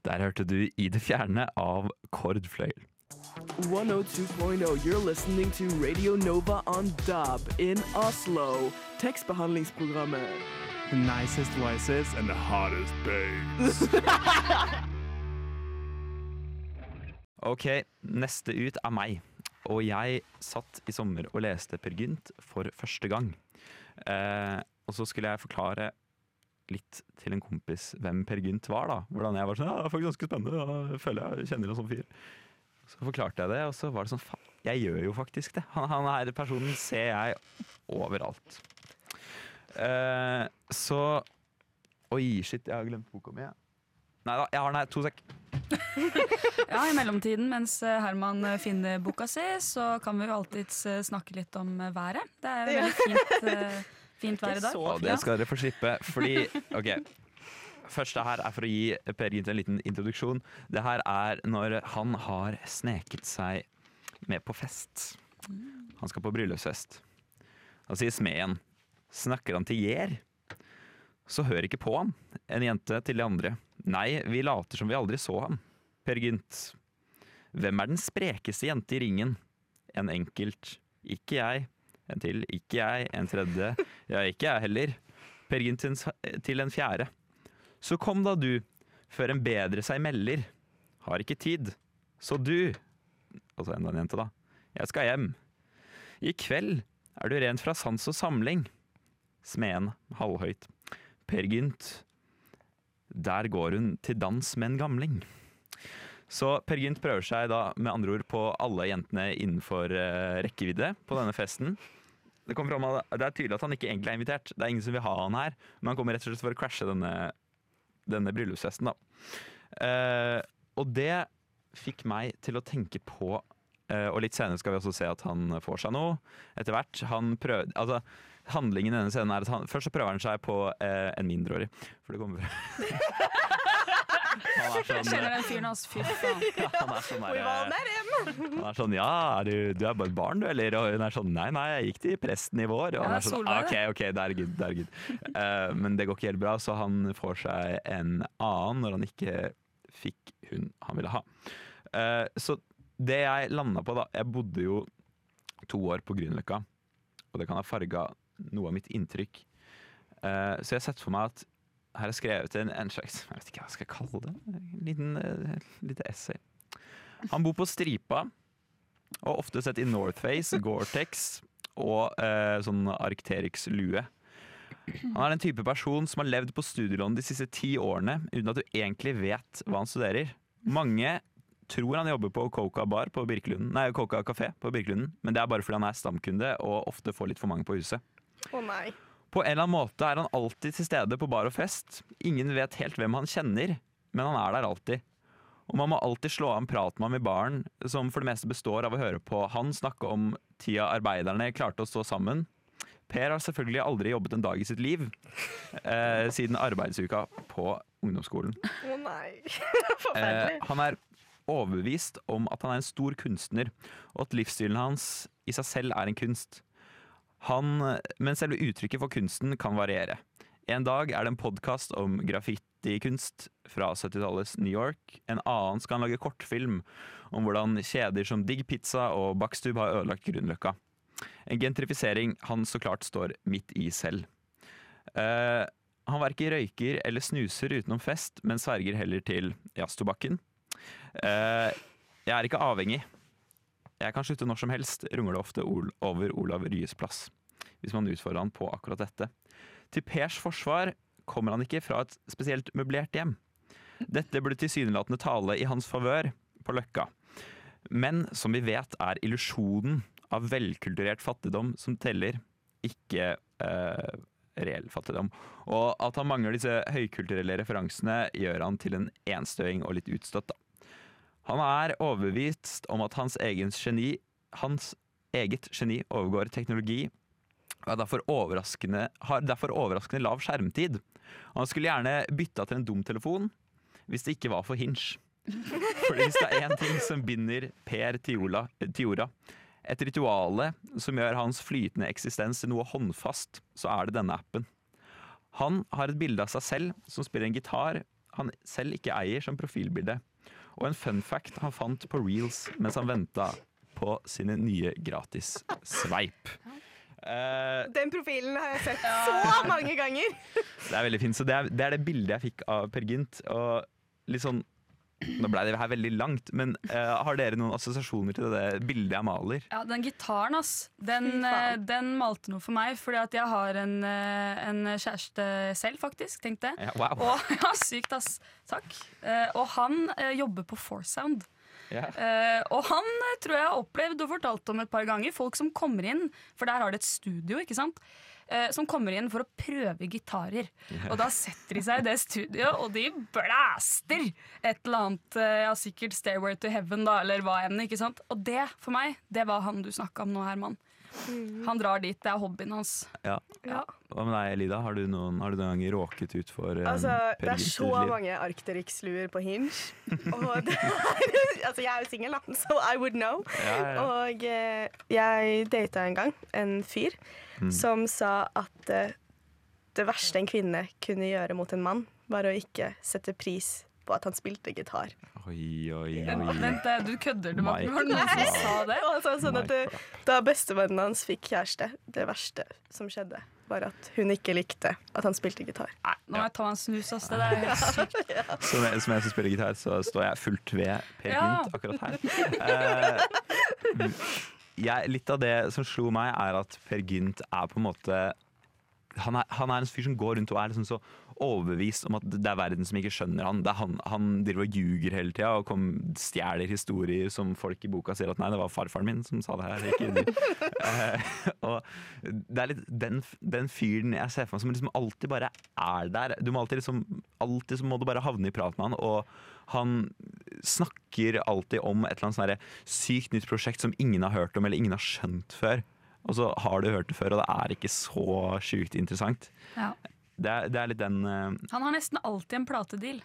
Der hørte du I det fjerne av Kordfløyel. 102.0, you're listening to Radio Nova on DAB in Oslo. Tekstbehandlingsprogrammet. The nicest voices and the hottest babes. Ok, neste ut er meg. Og jeg satt i sommer og leste Per Gynt for første gang. Og så skulle jeg forklare litt til en kompis hvem Per Gynt var da. Hvordan jeg var sånn, ja, det er faktisk ganske spennende. Jeg føler jeg kjenner en sånn fyr. Så forklarte jeg det, og så var det sånn, faen, jeg gjør jo faktisk det. Han her personen ser jeg overalt. Så, oi, shit, jeg har glemt boka mi. Neida, jeg har den her, 2 sek. Ja, i mellomtiden, mens Herman finner boka si, så kan vi jo alltid snakke litt om været. Det er jo veldig fint vær i dag. Og det skal dere få slippe, fordi, ok, første her er for å gi Per Gynt en liten introduksjon. Det her er når han har sneket seg med på fest. Han skal på bryllupsfest. Han sier smeden. Snakker han til Gjer? Så hør ikke på ham. En jente til de andre. Nei, vi later som vi aldri så ham. Per Gynt. Hvem er den sprekeste jente i ringen? En enkelt. Ikke jeg. En til. Ikke jeg. En tredje. Ja, ikke jeg heller. Per Gynt til en fjerde. Så kom da du, før en bedre seg melder. Har ikke tid. Så du. Altså enda en jente da. Jeg skal hjem. I kveld er du rent fra sans og samling. Smeden halvhøyt. Per Gynt. Der går hun til dans med en gamling. Så Per Gynt prøver seg da med andre ord på alle jentene innenfor rekkevidde på denne festen. Det er tydelig at han ikke egentlig er invitert. Det er ingen som vil ha han her, men han kommer rett og slett for å crashe denne bryllupsfesten da. Og det fikk meg til å tenke på, og litt senere skal vi også se at han får seg noe etter hvert. Handlingen i denne scenen er at først så prøver han seg på en mindreårig, for det kommer han er sånn, Kjenner den fyren hans, fy faen. han er sånn, ja, du er bare et barn du, eller? Og hun er sånn, nei, jeg gikk til presten i vår. Og han er sånn, ok, det er good. Men det går ikke helt bra, så han får seg en annen når han ikke fikk hun han ville ha. Så det jeg landet på da, jeg bodde jo 2 år på Grünerløkka, og det kan ha farget noe av mitt inntrykk. Så jeg har sett for meg at her er skrevet en slags, jeg vet ikke hva jeg skal kalle det, en lite essay. Han bor på Stripa, og ofte sett i North Face, Gore-Tex og sånn Arc'teryx-lue. Han er den type person som har levd på studielån de siste 10 årene, uten at du egentlig vet hva han studerer. Mange tror han jobber på Coca Café på Birkelunden, men det er bare fordi han er stamkunde og ofte får litt for mange på huset. Nei. På en eller annen måte er han alltid til stede på bar og fest. Ingen vet helt hvem han kjenner, men han er der alltid. Og man må alltid slå av en prat med ham i baren, som for det meste består av å høre på han snakke om tida arbeiderne klarte å stå sammen. Per har selvfølgelig aldri jobbet en dag i sitt liv, siden arbeidsuka på ungdomsskolen. Nei, forferdelig. Han er overbevist om at han er en stor kunstner, og at livsstilen hans i seg selv er en kunst. Men selve uttrykket for kunsten kan variere. En dag er det en podcast om graffitikunst fra 70-tallets New York. En annen skal han lage kortfilm om hvordan kjeder som Digg Pizza og Bakstub har ødelagt Grünerløkka. En gentrifisering han så klart står midt i selv. Han hverken røyker eller snuser utenom fest, men sverger heller til jazztobakken. Jeg er ikke avhengig. Jeg kan slutte når som helst, runger det ofte over Olav Ryes plass, hvis man utfordrer han på akkurat dette. Til Pers forsvar kommer han ikke fra et spesielt møblert hjem. Dette burde tilsynelatende tale i hans favør på Løkka. Men som vi vet er illusjonen av velkulturert fattigdom som teller, ikke reell fattigdom. Og at han mangler disse høykulturelle referansene gjør han til en enstøing og litt utstøtt da. Han er overbevist om at hans eget geni overgår teknologi, og har derfor overraskende lav skjermtid. Han skulle gjerne bytta til en dumtelefon, hvis det ikke var for Hinge. For hvis det er en ting som binder Per til jorda, et rituale som gjør hans flytende eksistens til noe håndfast, så er det denne appen. Han har et bilde av seg selv som spiller en gitar. han selv ikke eier som profilbilde. Og en fun fact han fant på Reels mens han ventet på sine nye gratis sveip. Den profilen har jeg sett så mange ganger. Det er veldig fint. Så det er det bildet jeg fikk av Per Gynt. Og litt sånn, nå ble det her veldig langt, men har dere noen assosiasjoner til det bildet jeg maler? Ja, den gitaren, den malte noe for meg, fordi at jeg har en kjæreste selv, faktisk, tenkte jeg. Ja, wow. Og, ja, sykt ass, takk. Og han jobber på Forsound. Ja. Og han tror jeg har opplevd og fortalt om et par ganger folk som kommer inn, for der har det et studio, ikke sant? Som kommer inn for å prøve gitarer. Og da setter de seg i det studioet, og de blæster et eller annet, ja, sikkert Stairway to Heaven da, eller hva enn, ikke sant? Og det, for meg, det var han du snakket om nå, Herman. Han drar dit, det er hobbyen hans. Ja. Hva med deg, Lida? Har du noen ganger råket ut for Altså, Per det er Gynt så i ditt liv? mange Arcterix-luer på Hinge. Og det altså, jeg er jo singel, da, so I would know. Ja. Og jeg data en gang en fyr som sa at det verste en kvinne kunne gjøre mot en mann, var å ikke sette pris på at han spilte gitar. Oi. Vent, du kødder, du var My det noen som sa det? Og han sa sånn at da bestevennen hans fikk kjæreste, det verste som skjedde, var at hun ikke likte at han spilte gitar. Nei, nå må jeg ta en snus, ass, det der er helt sykt. Som jeg som spiller gitar, så står jeg fullt ved Per Gynt akkurat her. Litt av det som slo meg, er at Per Gynt er på en måte han er en fyr som går rundt og er liksom så overbevist om at det er verden som ikke skjønner han. Det er han driver og ljuger hele tida og stjeler historier som folk i boka sier at nei, det var farfaren min som sa det her, ikke du. Og det er litt den fyren jeg ser for meg som liksom alltid bare er der. Du må alltid så må du bare havne i prat med han, og han snakker alltid om et eller annet sånn sykt nytt prosjekt som ingen har hørt om eller ingen har skjønt før. Og så har du hørt det før, og det er ikke så sjukt interessant. Ja. Det er litt den Han har nesten alltid en platedeal.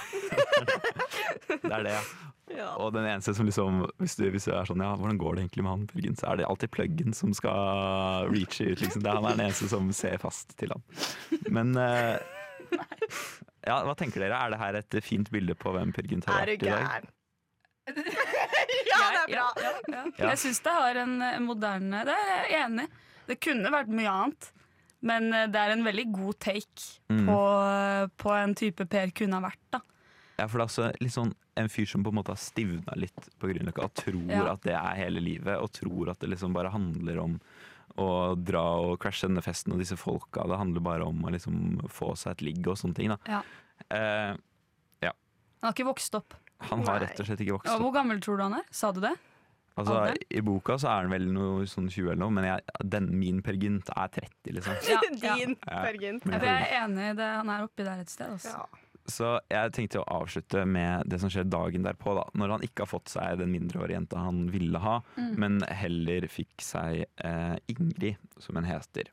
Det er det, ja. Og den eneste som liksom hvis du er sånn, ja, hvordan går det egentlig med han Per Gynt, så er det alltid pluggen som skal reache ut, liksom. Han er den eneste som ser fast til han. Men ja, hva tenker dere? Er det her et fint bilde på hvem Per Gynt har vært i dag? Er du gæren? Ja, det er bra! Ja. Jeg synes det har en moderne. Det er jeg enig i. Det kunne vært mye annet, men det er en veldig god take på en type Per kunne ha vært, da. Ja, for det er også litt sånn en fyr som på en måte har stivna litt på Grünerløkka og tror at det er hele livet, og tror at det liksom bare handler om å dra og crashe denne festen og disse folka. Det handler bare om å liksom få seg et ligg og sånne ting, da. Ja. Han har ikke vokst opp. Han har rett og slett ikke vokst opp. Hvor gammel tror du han er? Sa du det? Altså, I boka så er han vel noe sånn 20 eller noe, men min Per Gynt er 30, liksom. Din Per Gynt. Jeg er enig i det. Han er oppi der et sted. Altså. Så jeg tenkte å avslutte med det som skjer dagen derpå, da. Når han ikke har fått seg den mindreårige jenta han ville ha, men heller fikk seg Ingrid, som hun heter.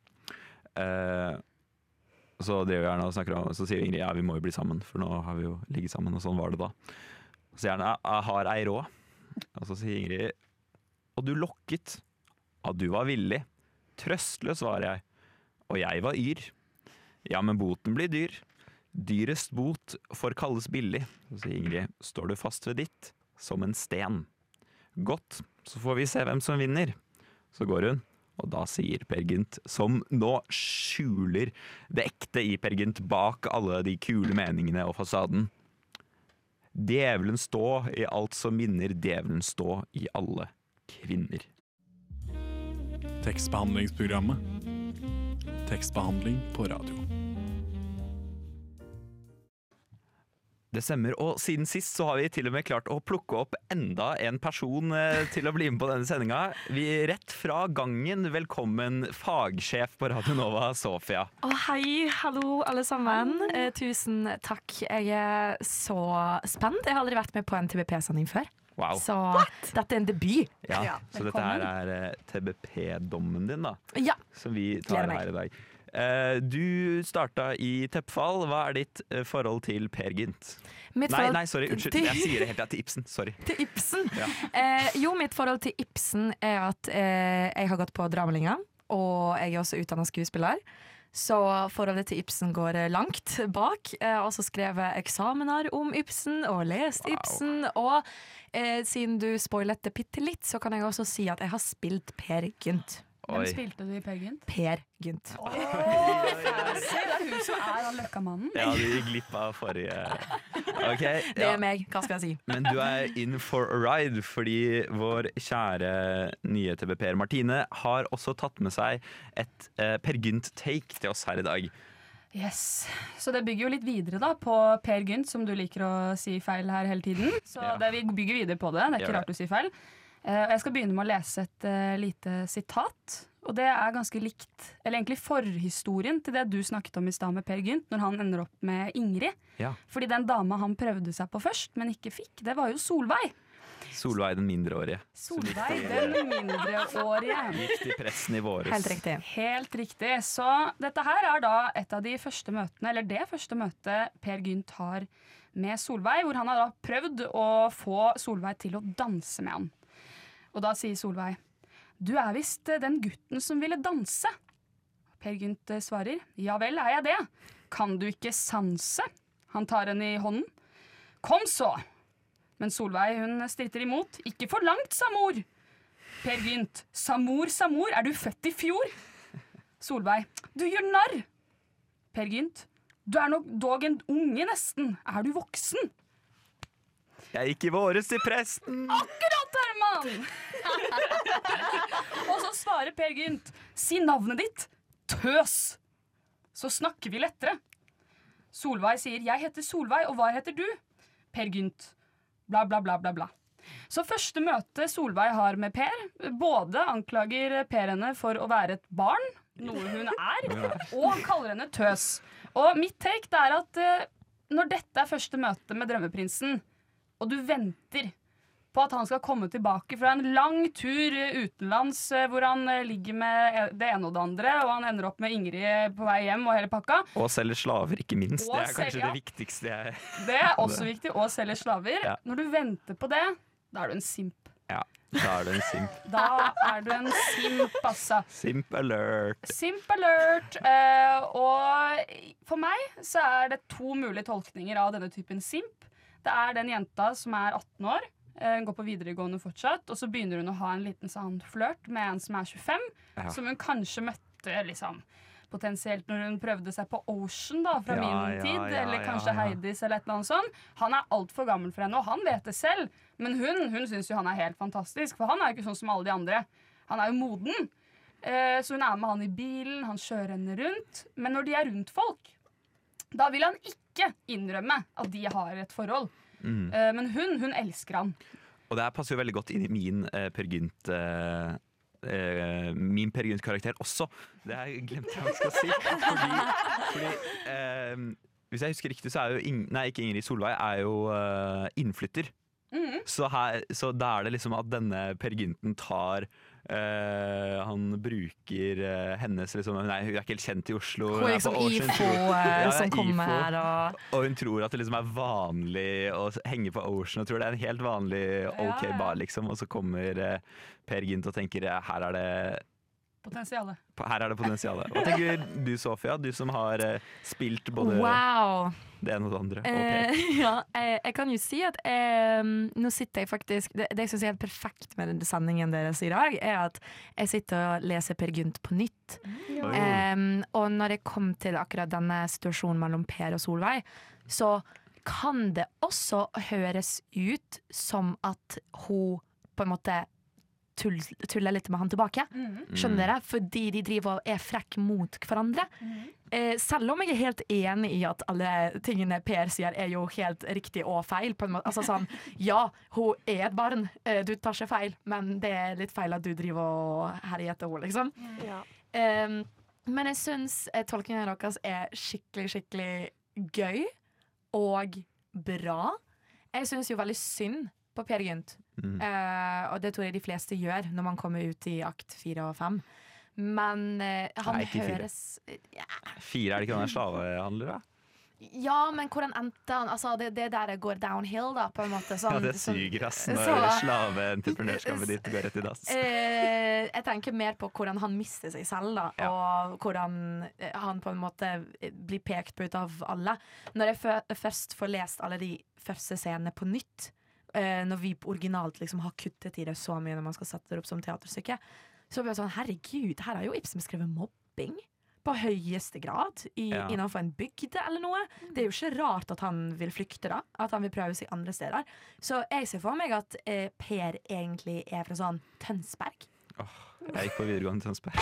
Så driver jeg og snakker om, så sier Ingrid ja, vi må jo bli sammen, for nå har vi jo ligget sammen, og sånn var det da. Så sier han jeg har ei råd. Og så sier Ingrid og du lokket at du var villig. Trøstløs var jeg, og jeg var yr. Ja, men boten blir dyr. Dyrest bot får kalles billig. Så sier Ingrid står du fast ved ditt som en sten. Godt, så får vi se hvem som vinner. Så går hun. Og da sier Per Gynt, som nå skjuler det ekte i Per Gynt bak alle de kule meningene og fasaden. Djevelen stå i alt som minner, djevelen stå i alle kvinner. Tekstbehandlingsprogrammet. Tekstbehandling på radio. Det stemmer, og siden sist så har vi til og med klart å plukke opp enda en person til å bli med på denne sendinga. Vi rett fra gangen, velkommen fagsjef på Radio Nova, Sofia. Hei, hallo alle sammen. Tusen takk. Jeg er så spent. Jeg har aldri vært med på en TBP-sending før. Wow. Så dette er en debut. Ja, så dette her er TBP-dommen din da, som vi tar her i dag. Du starta i Teppfall. Hva er ditt forhold til Per Gynt? Nei, sorry, unnskyld. Jeg sier det helt til Ibsen. Sorry. Til Ibsen? Jo, mitt forhold til Ibsen er at jeg har gått på dramalinja, og jeg er også utdannet skuespiller. Så forholdet til Ibsen går langt bak. Og så skrevet eksamener om Ibsen og lest Ibsen. Og siden du spoilet det bitte litt, så kan jeg også si at jeg har spilt Per Gynt. Hvem spilte du i Per Gynt? Per Gynt. Det er hun som han Løkkamannen. Ja, du gikk glipp av forrige. Okay, Det er meg, hva skal jeg si? Men du er in for a ride, fordi vår kjære nye TBP-er Martine har også tatt med seg et Per Gynt-take til oss her i dag. Yes, så det bygger jo litt videre da på Per Gynt, som du liker å si feil her hele tiden. Så vi bygger videre på det, det er ikke rart du sier feil. Jeg skal begynne med å lese et lite sitat, og det er ganske likt, eller egentlig forhistorien til det du snakket om i stad med Per Gynt, når han ender opp med Ingrid. Ja. Fordi den dama han prøvde seg på først, men ikke fikk, det var jo Solveig. Solveig den mindreårige. Solveig den mindreårige. Gikk til pressen i våres. Helt riktig. Helt riktig. Så dette her er da et av de første møtene, eller det første møtet Per Gynt har med Solveig, hvor han har da prøvd å få Solveig til å danse med han. Og da sier Solveig, du er visst den gutten som ville danse. Per Gynt svarer, ja vel er jeg det. Kan du ikke sanse? Han tar henne i hånden. Kom så! Men Solveig hun stritter imot. Ikke for langt, sa mor. Per Gynt, Samor, er du født i fjor? Solveig, du gjør narr. Per Gynt, du er nok dog en unge nesten. Er du voksen? Jeg gikk i våres til presten. Akkurat, Herman! Og så svarer Per Gynt, si navnet ditt, tøs. Så snakker vi lettere. Solveig sier, jeg heter Solveig, og hva heter du? Per Gynt, bla bla bla bla bla. Så første møte Solveig har med Per, både anklager Per henne for å være et barn, noe hun er, og han kaller henne tøs. Og mitt take det er at når dette er første møte med drømmeprinsen, og du venter på at han skal komme tilbake fra en lang tur utenlands hvor han ligger med det ene og det andre, og han ender opp med Ingrid på vei hjem og hele pakka. Og selger slaver, ikke minst. Og Det er kanskje det viktigste jeg... Det er også viktig, å selge slaver. Ja. Når du venter på det, da er du en simp. Ja, da er du en simp. Da er du en simp, altså. Simp alert. Simp alert. Og for meg så er det to mulige tolkninger av denne typen simp. Det er den jenta som er 18 år, går på videregående fortsatt, og så begynner hun å ha en liten sånn flørt med en som er 25, som hun kanskje møtte liksom potensielt når hun prøvde seg på Ocean da, fra min tid, eller kanskje Heidis eller et eller annet sånt. Han er alt for gammel for henne, og han vet det selv, men hun synes jo han er helt fantastisk, for han er jo ikke sånn som alle de andre. Han er jo moden, så hun er med han i bilen, han kjører henne rundt, men når de er rundt folk, da vil han ikke innrømme at de har et forhold. Men hun elsker han. Og det her passer jo veldig godt inn i min Per Gynt min Per Gynt-karakter også. Det har jeg glemt hva jeg skal si. Fordi hvis jeg husker riktig, så er jo ikke Ingrid, Solveig er jo innflytter. Så da er det liksom at denne Per Gynten tar han bruker hennes liksom, hun er ikke helt kjent i Oslo. Hun er liksom IFO som kommer her og hun tror at det liksom er vanlig å henge på Ocean og tror det er en helt vanlig ok bar liksom. Og så kommer Per Gynt og tenker her er det potensialet. Hva tenker du, Sofia? Du som har spilt både det ene og det andre. Jeg kan jo si at nå sitter jeg faktisk det jeg synes er helt perfekt med den sendingen deres i dag, er at jeg sitter og leser Per Gynt på nytt. Og når jeg kom til akkurat denne situasjonen mellom Per og Solveig, så kan det også høres ut som at hun på en måte tuller litt med han tilbake. Skjønner dere? Fordi de driver og er frekk mot hverandre. Selv om jeg er helt enig i at alle tingene Per sier er jo helt riktig og feil. På en måte. Altså sånn, ja, hun er et barn, du tar ikke feil, men det er litt feil at du driver og herjer etter henne, liksom. Ja. Men jeg synes tolkningen deres er skikkelig, skikkelig gøy og bra. Jeg synes jo veldig synd på Per Gynt. Og det tror jeg de fleste gjør når man kommer ut i akt 4 og 5. Men han høres 4 er det ikke den slavehandler da? Ja, men hvordan endte han? Altså, det der går downhill, da, på en måte. Sånn, Ja, det suger, ass, når så- slaveentreprenørskapet ditt går rett i dass. Jeg tenker mer på hvordan han mister seg selv, da, og hvordan han på en måte blir pekt på ut av alle. Når jeg først får lest alle de første scenene på nytt, når vi originalt liksom har kuttet i det så mye når man skal sette det opp som teaterstykke, så blir jeg sånn, herregud, her har jo Ibsen skrevet mobbing på høyeste grad innenfor en bygd eller noe. Det er jo ikke rart at han vil flykte, da. At han vil prøve seg andre steder. Så jeg ser for meg at Per egentlig er fra sånn Tønsberg. Jeg gikk på videregående i Tønsberg.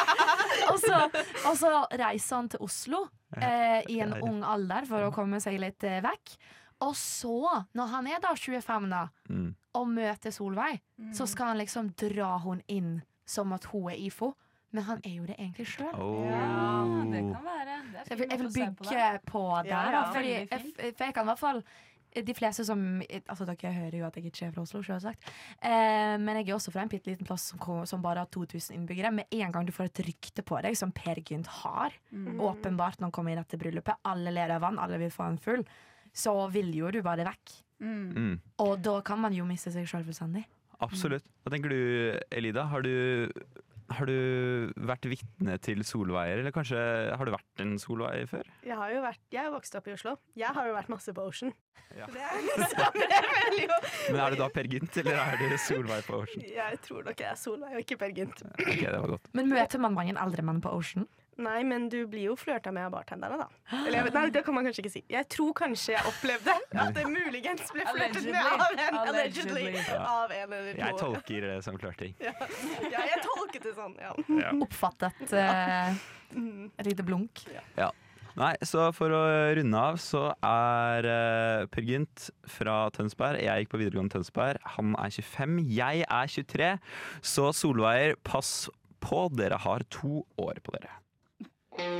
og så reiser han til Oslo i en ung alder for å komme seg litt vekk. Og så, når han er da 25 da, og møter Solveig, så skal han liksom dra hun inn som at hun er IFO. Men han er jo det egentlig selv. Ja, det kan være. Det er Jeg fin vil måte å se på bygge det. på det. Ja, Da, veldig fordi for jeg kan i hvert fall de fleste som altså dere hører jo at jeg ikke er fra Oslo, selvsagt. Men jeg er også fra en bitte liten plass som bare har 2000 innbyggere. Med en gang du får et rykte på deg, som Per Gynt har, åpenbart når han kommer i dette bryllupet, alle ler av vann, alle vil få han full, så vil jo du bare vekk. Og da kan man jo miste seg selv fullstendig. Absolutt. Hva tenker du, Elida? Har du vært vitne til Solveier, eller kanskje har du vært en Solveier før? Jeg har vokst opp i Oslo. Jeg har jo vært masse på Ocean. Ja. Det er liksom, jeg føler jo. Men er du da Per Gynt, eller er du Solveig på Ocean? Jeg tror nok jeg er Solveig og ikke Per Gynt. Ok, det var godt. Men møter man mange eldre menn på Ocean? Nei, men du blir jo flørta med av bartenderne, da. Eller, nei, det kan man kanskje ikke si. Jeg tror kanskje jeg opplevde at det muligens ble flørtet med Allegedly. av en eller to. Jeg tolker det som flørting. Ja, jeg tolket det sånn, ja. Ja. Oppfattet et lite blunk. Ja. Nei, så for å runde av så er Per Gynt fra Tønsberg. Jeg gikk på videregående Tønsberg. Han er 25, jeg er 23. Så Solveier, pass på, dere har 2 år på dere.